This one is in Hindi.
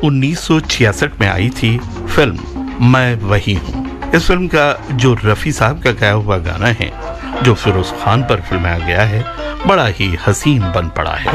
1966 में आई थी फिल्म मैं वही हूँ। इस फिल्म का जो रफ़ी साहब का गाया हुआ गाना है, जो फिरोज खान पर फिल्माया गया है, बड़ा ही हसीन बन पड़ा है।